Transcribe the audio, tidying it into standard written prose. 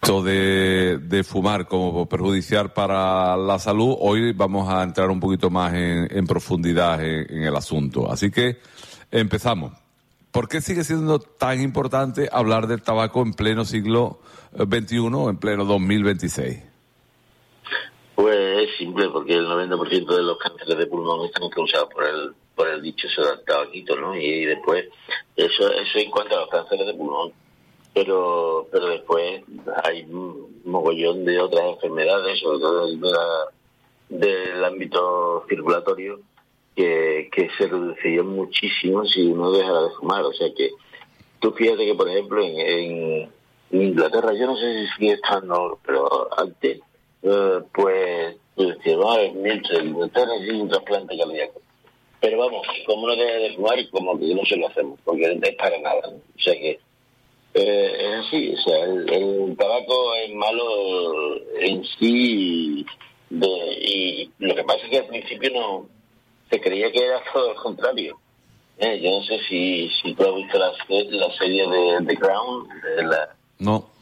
de fumar como perjudicial para la salud, hoy vamos a entrar un poquito más en profundidad en el asunto. Así que empezamos. ¿Por qué sigue siendo tan importante hablar del tabaco en pleno siglo XXI o en pleno 2026? Pues es simple, porque el 90% de los cánceres de pulmón están causados por el dichoso tabaquito, ¿no? Y después, eso en cuanto a los cánceres de pulmón. Pero después hay un mogollón de otras enfermedades, sobre todo del ámbito circulatorio, que se reducirían muchísimo si uno dejara de fumar. O sea que tú fíjate que, por ejemplo, en Inglaterra, yo no sé si sigue estando, pero antes, pues decía, en Inglaterra sí un trasplante cardíaco. Pero vamos, como no deja de fumar, como que no se lo hacemos, porque no es para nada, ¿no? O sea que es así, o sea, el tabaco es malo en sí, y lo que pasa es que al principio no se creía que era todo lo contrario. Yo no sé si tú has visto la serie de The Crown. No.